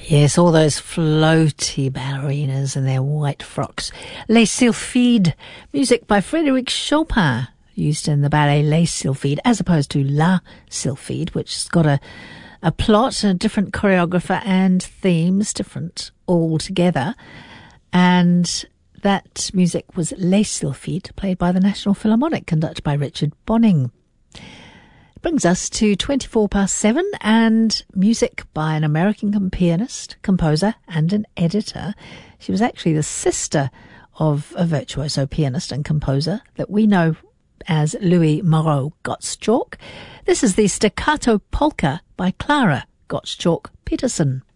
Yes, all those floaty ballerinas in their white frocks. Les Sylphides, music by Frédéric Chopin, used in the ballet Les Sylphides, as opposed to La Sylphide, which has got a plot, a different choreographer and themes, different altogether. And that music was Les Sylphides, played by the National Philharmonic, conducted by Richard Bonning. Brings us to 7:24, and music by an American pianist, composer and an editor. She was actually the sister of a virtuoso pianist and composer that we know as Louis Moreau Gottschalk. This is the Staccato Polka by Clara Gottschalk Peterson.